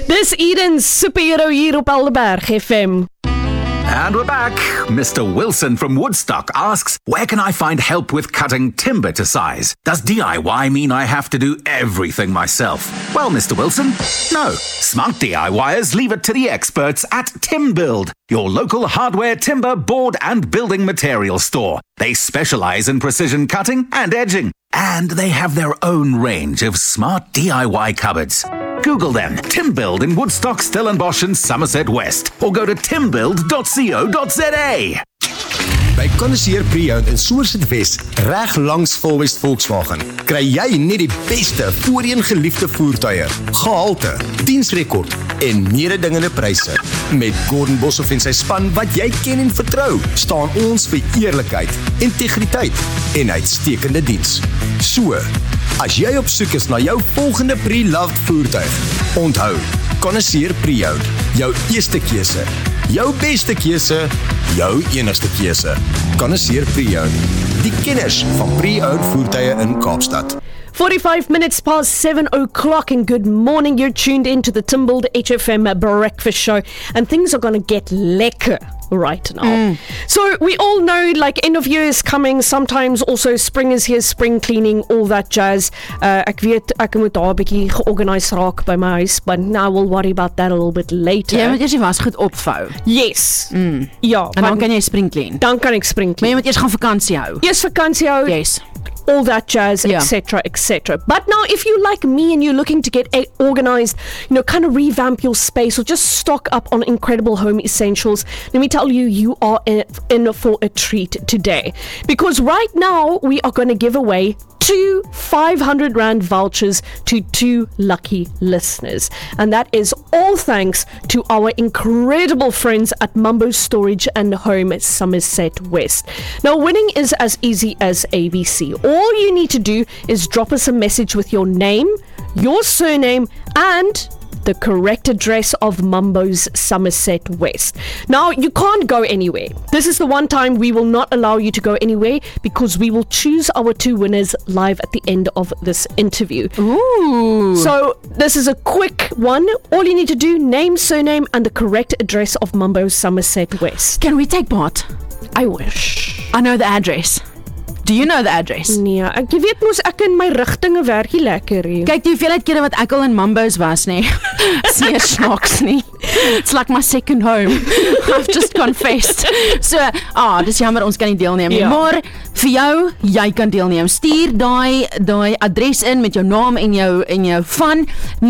Dis Eden's superhero hier op Alderberg FM. And we're back. Mr. Wilson from Woodstock asks, where can I find help with cutting timber to size? Does DIY mean I have to do everything myself? Well, Mr. Wilson, no. Smart DIYers leave it to the experts at TimBuild, your local hardware, timber, board and building material store. They specialize in precision cutting and edging, and they have their own range of smart DIY cupboards. Google them, TimBuild in Woodstock, Stellenbosch and Somerset West, or go to timbuild.co.za. By Connoisseur Pre-Owned in Somerset West, reg langs Volwest Volkswagen, kry jy net die beste voorheen geliefde voertuie, gehalte, diensrekord en mededingende pryse. Met Gordon Boshoff en sy span wat jy ken en vertrou, staan ons vir eerlikheid, integriteit en uitstekende diens. So, as jy op soek is na jou volgende pre-loved voertuig, onthou, Connoisseur Pre-Owned, jou eerste keuse, jou beste keuse, jou enigste keuse. Connoisseur Pre-Owned, die kenners van pre-owned voertuie in Kaapstad. 45 minutes past 7 o'clock and good morning. You're tuned into the TimBuild HFM Breakfast Show and things are going to get lekker right now. So we all know like end of year is coming, sometimes also spring is here, spring cleaning, all that jazz. Ek weet ek moet daar 'n bietjie georganiseer raak by my huis, but now we'll worry about that a little bit later. Jy moet eers die wasgoed opvou. Yes. Ja, En dan kan jy spring clean. Dan kan ek spring Maar clean. jy moet eers gaan vakansie hou. Eers vakansie hou. Yes. All that jazz, Yeah. etc., etc. But now, if you like me and you're looking to get organized, kind of revamp your space or just stock up on incredible home essentials, let me tell you, you are in for a treat today. Because right now, we are going to give away 2 500 Rand vouchers to 2 lucky listeners. And that is all thanks to our incredible friends at Mambo Storage and Home at Somerset West. Now, winning is as easy as ABC. All you need to do is drop us a message with your name, your surname, and the correct address of Mambo's Somerset West. Now, you can't go anywhere. This is the one time we will not allow you to go anywhere because we will choose our 2 winners live at the end of this interview. Ooh. So, this is a quick one. All you need to do, name, surname, and the correct address of Mambo's Somerset West. Can we take part? I wish. I know the address. Do you know the address? Nee, ek weet mos ek in my rigtinge werk nie lekker hier. Kyk, die hoeveelheid kere wat ek al in Mambo's was, nee. Is nie snaaks nie. It's like my second home. I've just confessed. So, dis jammer ons kan nie deelneem nie. Ja. Maar vir jou, jy kan deelneem. Stuur daai adres in met jou naam en jou van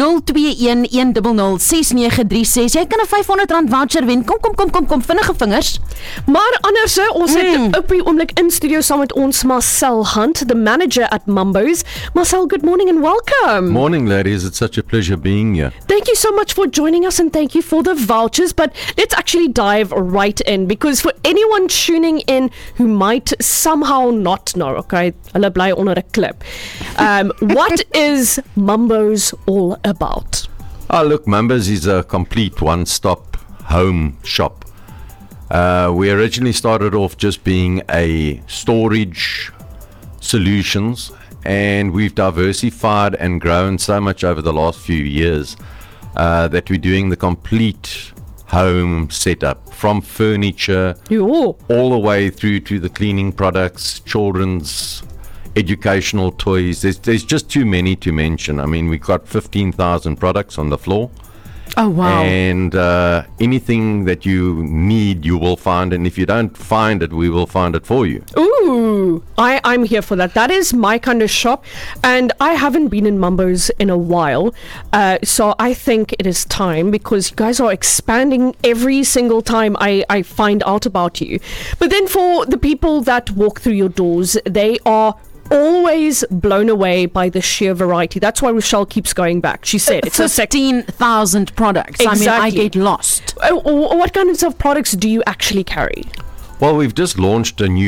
0211006936. Jy kan 'n R500 voucher wen. Kom, vinnige vingers. Maar anders, ons het op die oomblik in studio saam met ons Marcel Hunt, the manager at Mambo's. Marcel, good morning and welcome. Morning, ladies. It's such a pleasure being here. Thank you so much for joining us and thank you for the vouchers. But let's actually dive right in because for anyone tuning in who might somehow not know, okay, hulle bly onder 'n klip. What is Mambo's all about? Look, Mambo's is a complete one-stop home shop. We originally started off just being a storage solutions, and we've diversified and grown so much over the last few years that we're doing the complete home setup, from furniture Jo. all the way through to the cleaning products, children's educational toys. There's just too many to mention. I mean, we've got 15,000 products on the floor. Oh, wow. And anything that you need, you will find. And if you don't find it, we will find it for you. Ooh, I'm here for that. That is my kind of shop. And I haven't been in Mambo's in a while. So I think it is time because you guys are expanding every single time I find out about you. But then for the people that walk through your doors, they are always blown away by the sheer variety. That's why Rochelle keeps going back. She said it's 15,000 products. Exactly. I mean, I get lost. What kinds of products do you actually carry? Well, we've just launched a new